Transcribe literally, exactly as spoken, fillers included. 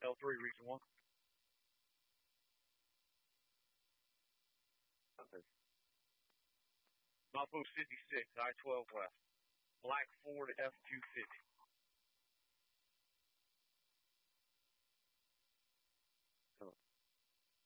L three, region one. Southwest fifty-six, I twelve west. Black Ford F two fifty.